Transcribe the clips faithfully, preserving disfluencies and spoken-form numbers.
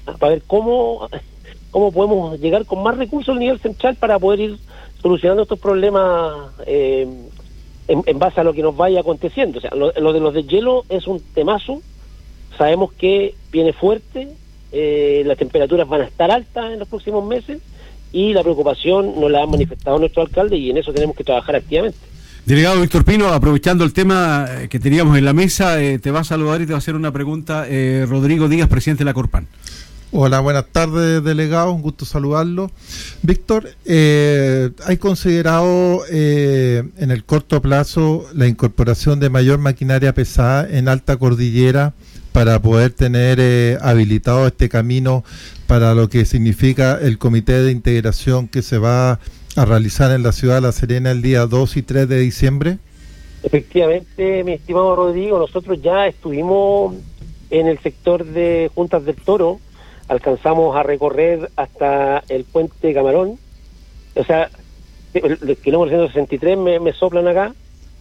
para ver cómo, cómo podemos llegar con más recursos al nivel central para poder ir solucionando estos problemas eh, en, en base a lo que nos vaya aconteciendo. O sea, lo, lo de los deshielos es un temazo, sabemos que viene fuerte, eh, las temperaturas van a estar altas en los próximos meses y la preocupación nos la han manifestado nuestro alcalde y en eso tenemos que trabajar activamente. Delegado Víctor Pino, aprovechando el tema que teníamos en la mesa, eh, te va a saludar y te va a hacer una pregunta eh, Rodrigo Díaz, presidente de la Corpan. Hola, buenas tardes, delegado, un gusto saludarlo. Víctor, eh, ¿hay considerado eh, en el corto plazo la incorporación de mayor maquinaria pesada en alta cordillera para poder tener eh, habilitado este camino para lo que significa el comité de integración que se va a realizar en la ciudad de La Serena el día dos y tres de diciembre? Efectivamente, mi estimado Rodrigo, nosotros ya estuvimos en el sector de Juntas del Toro, alcanzamos a recorrer hasta el puente Camarón, o sea, el kilómetro ciento sesenta y tres me, me soplan acá,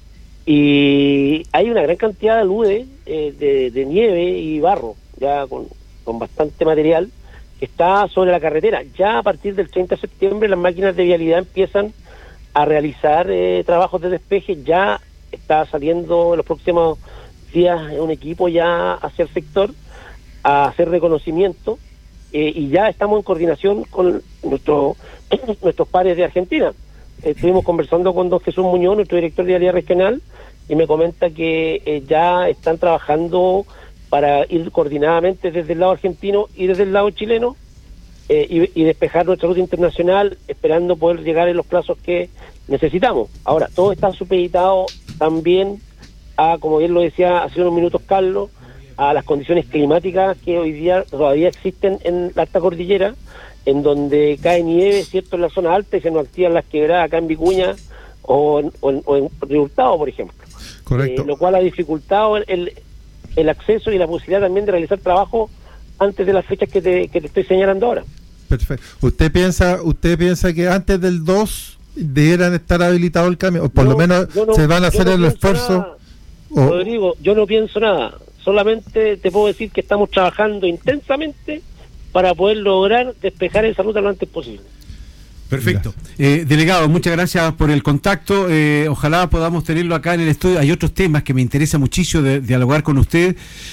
y hay una gran cantidad de aludes eh, de, de nieve y barro, ya con, con bastante material, que está sobre la carretera. Ya a partir del treinta de septiembre las máquinas de vialidad empiezan a realizar eh, trabajos de despeje, ya está saliendo en los próximos días un equipo ya hacia el sector a hacer reconocimiento, eh, y ya estamos en coordinación con nuestro, nuestros pares de Argentina. Eh, estuvimos conversando con don Jesús Muñoz, nuestro director de vialidad regional, y me comenta que eh, ya están trabajando para ir coordinadamente desde el lado argentino y desde el lado chileno eh, y, y despejar nuestra ruta internacional, esperando poder llegar en los plazos que necesitamos. Ahora, todo está supeditado también a, como bien lo decía hace unos minutos Carlos, a las condiciones climáticas que hoy día todavía existen en la alta cordillera, en donde cae nieve, ¿cierto?, en la zona alta y se nos activan las quebradas acá en Vicuña o en, o en, o en Río Hurtado, por ejemplo. Correcto. Eh, lo cual ha dificultado el, el el acceso y la posibilidad también de realizar trabajo antes de las fechas que te, que te estoy señalando ahora. Perfecto. ¿Usted piensa usted piensa que antes del dos debieran estar habilitados el cambio? O por no, lo menos no, se van a hacer no el esfuerzo. Nada, o... Rodrigo, yo no pienso nada. Solamente te puedo decir que estamos trabajando intensamente para poder lograr despejar esa ruta lo antes posible. Perfecto. Eh, delegado, muchas gracias por el contacto. Eh, ojalá podamos tenerlo acá en el estudio. Hay otros temas que me interesa muchísimo de, de dialogar con usted.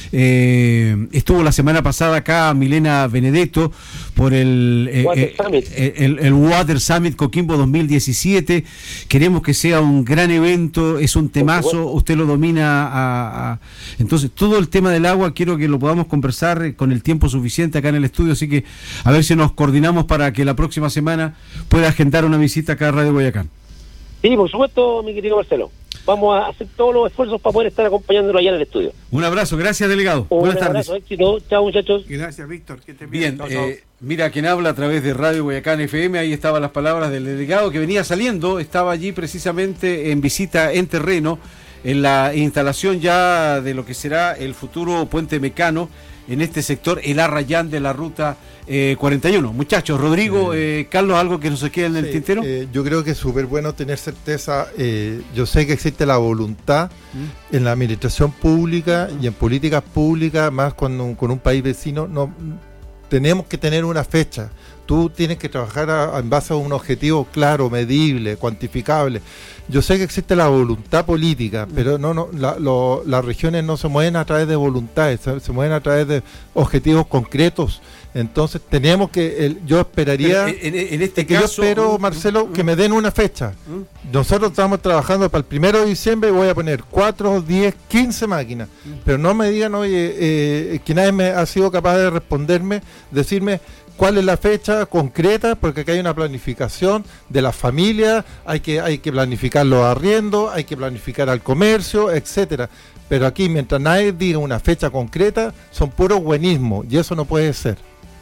Eh, estuvo la semana pasada acá Milena Benedetto por el, eh, Water eh, Summit. el, el Water Summit Coquimbo dos mil diecisiete. Queremos que sea un gran evento, es un temazo, usted lo domina. A, a... Entonces, todo el tema del agua quiero que lo podamos conversar con el tiempo suficiente acá en el estudio, así que a ver si nos coordinamos para que la próxima semana puede agendar una visita acá a Radio Guayacán. Sí, por supuesto, mi querido Marcelo. Vamos a hacer todos los esfuerzos para poder estar acompañándolo allá en el estudio. Un abrazo, gracias, delegado. Un Buenas abrazo, tardes. éxito. Chao, muchachos. Gracias, Víctor. Que te bien. Bien, eh, mira, quien habla a través de Radio Guayacán F M, ahí estaban las palabras del delegado que venía saliendo, estaba allí precisamente en visita en terreno, en la instalación ya de lo que será el futuro puente Mecano, en este sector, el Arrayán de la ruta eh, cuarenta y uno. Muchachos, Rodrigo, eh, Carlos, ¿algo que no se quede en el sí, tintero? Eh, yo creo que es súper bueno tener certeza. Eh, yo sé que existe la voluntad ¿Mm? en la administración pública ¿Mm? y en políticas públicas, más con un, con un país vecino. No, tenemos que tener una fecha. Tú tienes que trabajar a, a, en base a un objetivo claro, medible, cuantificable. Yo sé que existe la voluntad política, pero no, no, la, lo, las regiones no se mueven a través de voluntades, se, se mueven a través de objetivos concretos. Entonces tenemos que, el, yo esperaría, en, en este que caso, yo espero, Marcelo, que me den una fecha. Nosotros estamos trabajando para el primero de diciembre, voy a poner cuatro, diez, quince máquinas, pero no me digan, oye, eh, que nadie me ha sido capaz de responderme, decirme cuál es la fecha concreta, porque acá hay una planificación de las familias, hay que, hay que planificar los arriendos, hay que planificar al comercio, etcétera. Pero aquí, mientras nadie diga una fecha concreta, son puros buenismo, y eso no puede ser.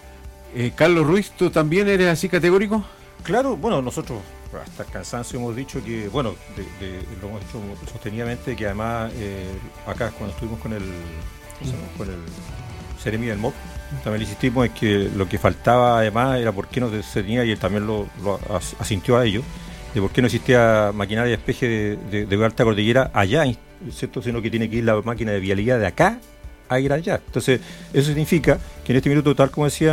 Eh, Carlos Ruiz, ¿tú también eres así categórico? Claro, bueno, nosotros hasta el cansancio hemos dicho que, bueno, de, de, lo hemos dicho sostenidamente, que además eh, acá cuando estuvimos con el, mm. con el Seremi del M O P, también le insistimos en que lo que faltaba además era por qué no se tenía, y él también lo, lo asintió a ello, de por qué no existía maquinaria de despeje de, de, de alta cordillera allá, ¿cierto? Sino que tiene que ir la máquina de vialidad de acá a ir allá. Entonces, eso significa que en este minuto, tal como decía